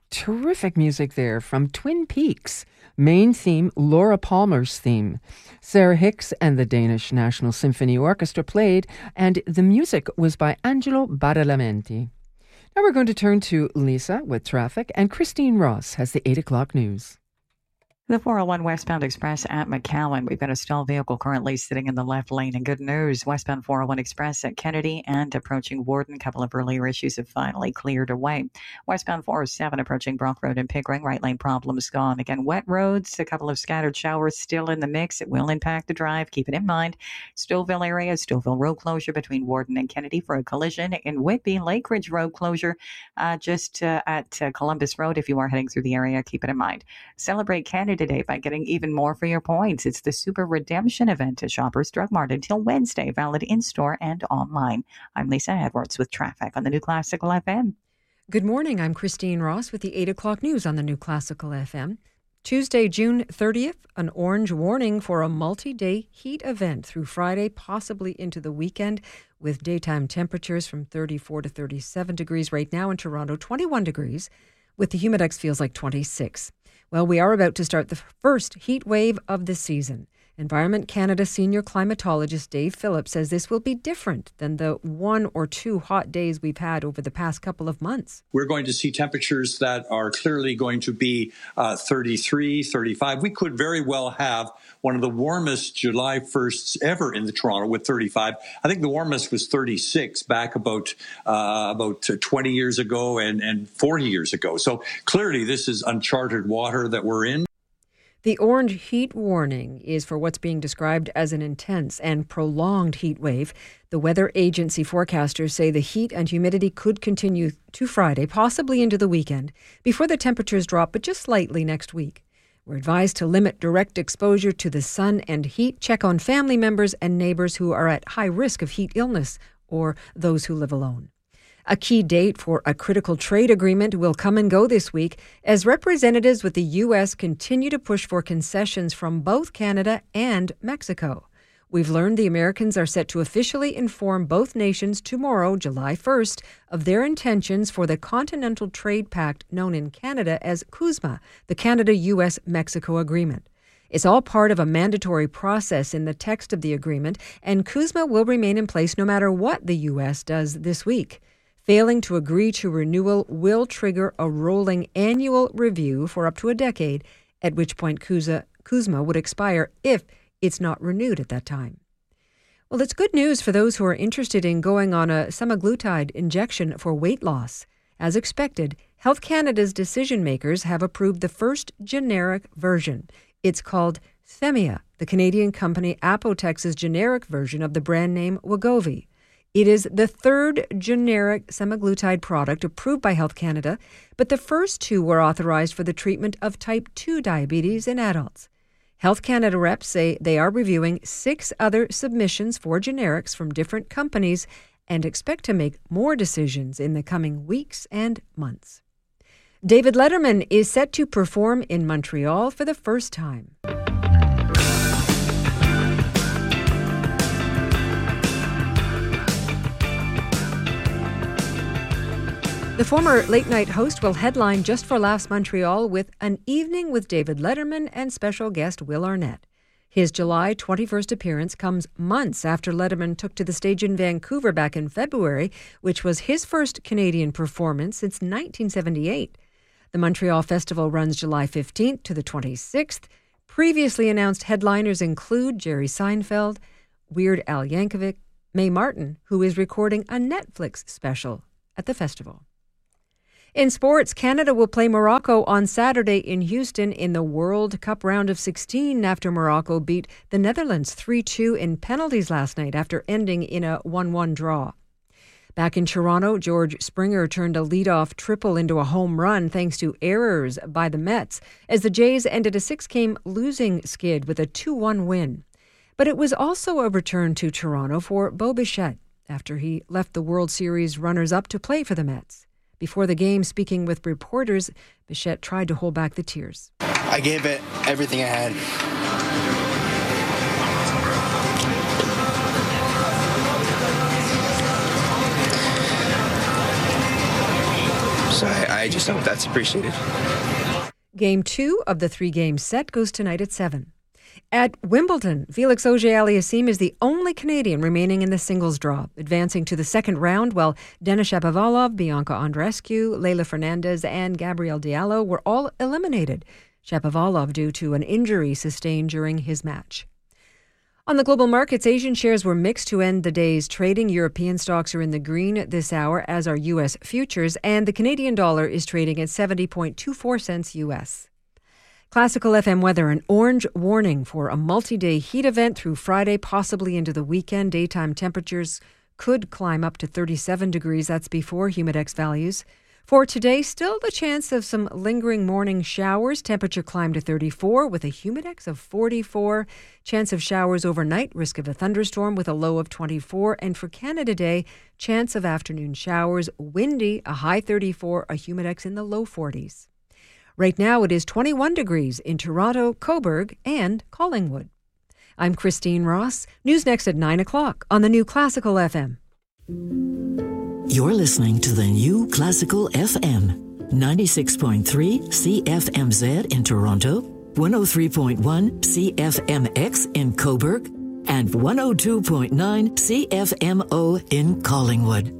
Terrific music there from Twin Peaks. Main theme, Laura Palmer's theme. Sarah Hicks and the Danish National Symphony Orchestra played, and the music was by Angelo Badalamenti. Now we're going to turn to Lisa with traffic, and Christine Ross has the 8 o'clock news. The 401 westbound express at McAllen. We've got a stalled vehicle currently sitting in the left lane. And good news, westbound 401 express at Kennedy and approaching Warden. A couple of earlier issues have finally cleared away. Westbound 407 approaching Brock Road and Pickering. Right lane problems gone. Again, wet roads, a couple of scattered showers still in the mix. It will impact the drive. Keep it in mind. Stouffville area, Stouffville Road closure between Warden and Kennedy for a collision. In Whitby, Lake Ridge Road closure just at Columbus Road. If you are heading through the area, keep it in mind. Celebrate Canada Day by getting even more for your points. It's the Super Redemption event at Shoppers Drug Mart until Wednesday, valid in-store and online. I'm Lisa Edwards with traffic on the New Classical FM. Good morning. I'm Christine Ross with the 8 o'clock news on the New Classical FM. Tuesday, June 30th, an orange warning for a multi-day heat event through Friday, possibly into the weekend, with daytime temperatures from 34 to 37 degrees right now in Toronto, 21 degrees, with the humidex feels like 26. Well, we are about to start the first heat wave of the season. Environment Canada senior climatologist Dave Phillips says this will be different than the 1 or 2 hot days we've had over the past couple of months. We're going to see temperatures that are clearly going to be 33, 35. We could very well have one of the warmest July 1sts ever in the Toronto with 35. I think the warmest was 36 back about 20 years ago and 40 years ago. So clearly this is uncharted water that we're in. The orange heat warning is for what's being described as an intense and prolonged heat wave. The weather agency forecasters say the heat and humidity could continue to Friday, possibly into the weekend, before the temperatures drop, but just slightly next week. We're advised to limit direct exposure to the sun and heat. Check on family members and neighbors who are at high risk of heat illness or those who live alone. A key date for a critical trade agreement will come and go this week as representatives with the U.S. continue to push for concessions from both Canada and Mexico. We've learned the Americans are set to officially inform both nations tomorrow, July 1st, of their intentions for the Continental Trade Pact known in Canada as CUSMA, the Canada-U.S.-Mexico Agreement. It's all part of a mandatory process in the text of the agreement, and CUSMA will remain in place no matter what the U.S. does this week. Failing to agree to renewal will trigger a rolling annual review for up to a decade, at which point CUSMA would expire if it's not renewed at that time. Well, it's good news for those who are interested in going on a semaglutide injection for weight loss. As expected, Health Canada's decision makers have approved the first generic version. It's called Themia, the Canadian company Apotex's generic version of the brand name Wegovy. It is the third generic semaglutide product approved by Health Canada, but the first 2 were authorized for the treatment of type 2 diabetes in adults. Health Canada reps say they are reviewing 6 other submissions for generics from different companies and expect to make more decisions in the coming weeks and months. David Letterman is set to perform in Montreal for the first time. The former late-night host will headline Just for Laughs Montreal with An Evening with David Letterman and special guest Will Arnett. His July 21st appearance comes months after Letterman took to the stage in Vancouver back in February, which was his first Canadian performance since 1978. The Montreal Festival runs July 15th to the 26th. Previously announced headliners include Jerry Seinfeld, Weird Al Yankovic, Mae Martin, who is recording a Netflix special at the festival. In sports, Canada will play Morocco on Saturday in Houston in the World Cup round of 16 after Morocco beat the Netherlands 3-2 in penalties last night after ending in a 1-1 draw. Back in Toronto, George Springer turned a leadoff triple into a home run thanks to errors by the Mets as the Jays ended a 6-game losing skid with a 2-1 win. But it was also a return to Toronto for Bo Bichette after he left the World Series runners-up to play for the Mets. Before the game, speaking with reporters, Bichette tried to hold back the tears. I gave it everything I had. So I just hope that's appreciated. Game 2 of the 3-game set goes tonight at 7. At Wimbledon, Felix Auger-Aliassime is the only Canadian remaining in the singles draw, advancing to the second round, while Denis Shapovalov, Bianca Andreescu, Leylah Fernandez and Gabriel Diallo were all eliminated. Shapovalov due to an injury sustained during his match. On the global markets, Asian shares were mixed to end the day's trading. European stocks are in the green this hour, as are U.S. futures, and the Canadian dollar is trading at 70.24 cents U.S. Classical FM weather, an orange warning for a multi-day heat event through Friday, possibly into the weekend. Daytime temperatures could climb up to 37 degrees. That's before humidex values. For today, still the chance of some lingering morning showers. Temperature climbed to 34 with a humidex of 44. Chance of showers overnight, risk of a thunderstorm with a low of 24. And for Canada Day, chance of afternoon showers, windy, a high 34, a humidex in the low 40s. Right now it is 21 degrees in Toronto, Cobourg, and Collingwood. I'm Christine Ross. News next at 9 o'clock on the new Classical FM. You're listening to the new Classical FM. 96.3 CFMZ in Toronto, 103.1 CFMX in Cobourg, and 102.9 CFMO in Collingwood.